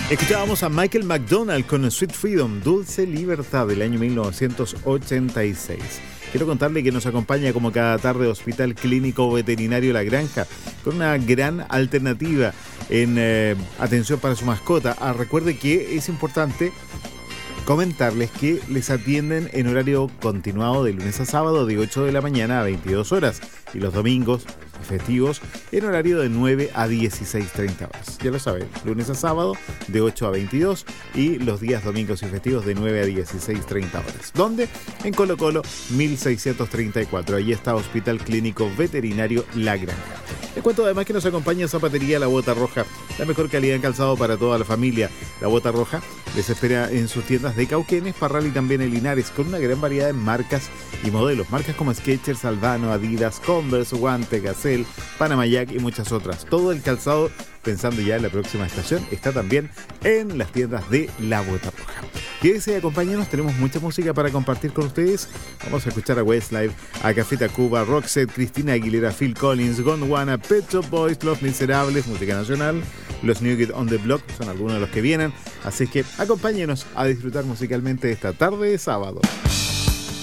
Escuchábamos a Michael McDonald con Sweet Freedom, Dulce Libertad, del año 1986. Quiero contarle que nos acompaña como cada tarde Hospital Clínico Veterinario La Granja, con una gran alternativa en atención para su mascota. Recuerde que es importante comentarles que les atienden en horario continuado de lunes a sábado de 8 de la mañana a 22 horas y los domingos festivos en horario de 9 a 16:30 horas. Ya lo saben, lunes a sábado de 8 a 22 y los días domingos y festivos de 9 a 16:30 horas. ¿Dónde? En Colo Colo 1634. Allí está Hospital Clínico Veterinario La Granja. Les cuento además que nos acompaña Zapatería La Bota Roja, la mejor calidad en calzado para toda la familia. La Bota Roja les espera en sus tiendas de Cauquenes, Parral y también en Linares, con una gran variedad de marcas y modelos. Marcas como Skechers, Albano, Adidas, Converse, Guante, Gazelle, Panama Jack y muchas otras. Todo el calzado, pensando ya en la próxima estación, está también en las tiendas de La Bota Roja. Quédense y acompáñenos, tenemos mucha música para compartir con ustedes. Vamos a escuchar a Westlife, a Café Tacuba, Roxette, Cristina Aguilera, Phil Collins, Gondwana, Pet Shop Boys, Los Miserables, música nacional, los New Kids on the Block son algunos de los que vienen. Así que acompáñenos a disfrutar musicalmente esta tarde de sábado.